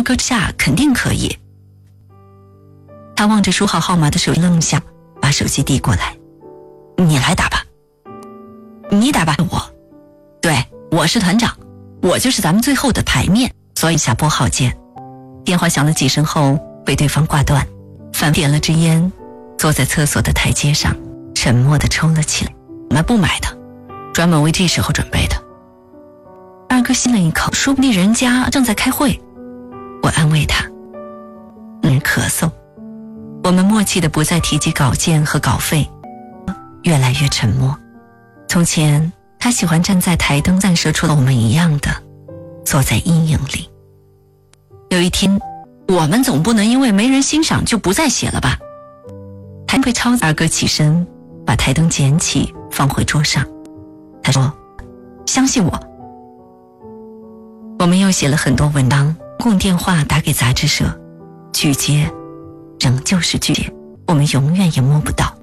二哥下肯定可以。他望着输好号码的手机愣下，把手机递过来，你来打吧。你打吧。对，我是团长，我就是咱们最后的牌面，所以下拨号键。电话响了几声后被对方挂断，反点了支烟，坐在厕所的台阶上沉默地抽了起来。不买的，专门为这时候准备的。二哥吸了一口，说不定人家正在开会。我安慰他，咳嗽。我们默契地不再提及稿件和稿费，越来越沉默。从前他喜欢站在台灯散射出了我们一样的坐在阴影里。有一天，我们总不能因为没人欣赏就不再写了吧。台灯被抄，二哥起身把台灯捡起放回桌上。他说，相信我。我们又写了很多文章，用电话打给杂志社，拒接仍旧是拒接，我们永远也摸不到。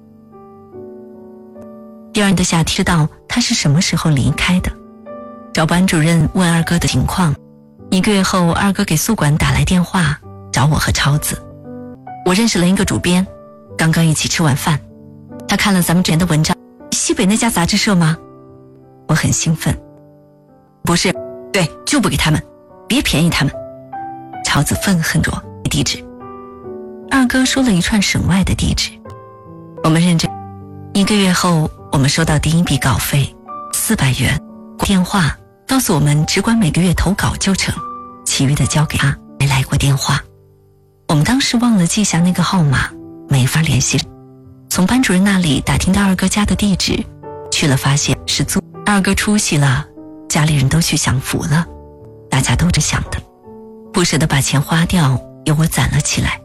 第二年的夏天，知道他是什么时候离开的，找班主任问二哥的情况。1个月后，二哥给宿管打来电话找我和超子。我认识了一个主编，刚刚一起吃晚饭，他看了咱们之前的文章。西北那家杂志社吗？我很兴奋。不是，对，就不给他们，别便宜他们。超子愤恨着地址。二哥说了一串省外的地址。我们认真。1个月后，我们收到第一笔稿费400元，电话告诉我们只管每个月投稿就成，其余的交给他。没来过电话。我们当时忘了记下那个号码，没法联系。从班主任那里打听到二哥家的地址，去了发现是租。二哥出息了，家里人都去享福了，大家都这想的，不舍得把钱花掉，由我攒了起来。